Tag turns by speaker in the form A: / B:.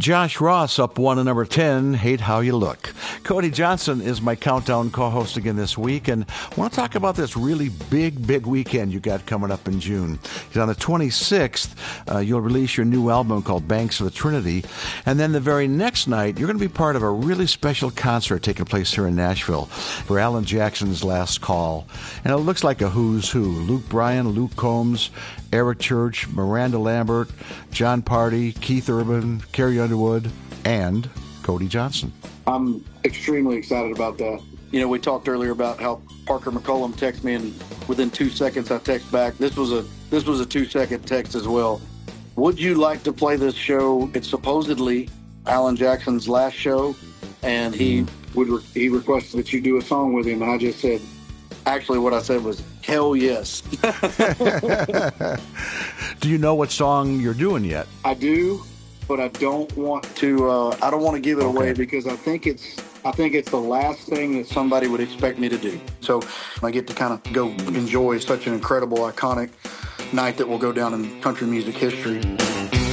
A: Josh Ross up 1 to number 10, Hate How You Look. Cody Johnson is my countdown co-host again this week, and I want to talk about this really big weekend you got coming up in June. On the 26th, you'll release your new album called Banks of the Trinity, and then the very next night, you're going to be part of a really special concert taking place here in Nashville for Alan Jackson's Last Call. And it looks like a who's who. Luke Bryan, Luke Combs, Eric Church, Miranda Lambert, John Party, Keith Urban, Carrie Underwood, and Cody Johnson.
B: I'm extremely excited about that. You know, we talked earlier about how Parker McCollum texted me, and within 2 seconds I text back. This was a 2-second text as well. Would you like to play this show? It's supposedly Alan Jackson's last show, and he requested that you do a song with him, and I just said, actually what I said was, hell yes.
A: Do you know what song you're doing yet?
B: I do, but I don't want to give it away because I think it's the last thing that somebody would expect me to do. So I get to kind of go enjoy such an incredible, iconic night that will go down in country music history.